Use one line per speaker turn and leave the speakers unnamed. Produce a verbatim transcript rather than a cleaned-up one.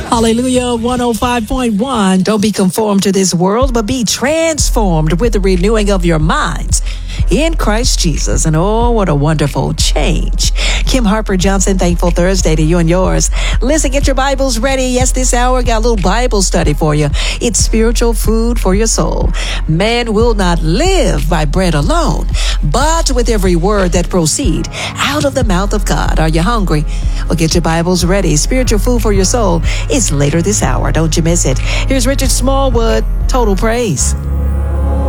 Hallelujah, one oh five point one. Don't be conformed to this world, but be transformed with the renewing of your minds in Christ Jesus. And oh, what a wonderful change. Kim Harper Johnson, thankful Thursday to you and yours. Listen, get your Bibles ready. Yes, this hour got a little Bible study for you. It's spiritual food for your soul. Man will not live by bread alone, but with every word that proceed out of the mouth of God. Are you hungry? Well, get your Bibles ready. Spiritual food for your soul is later this hour. Don't you miss it. Here's Richard Smallwood, Total Praise.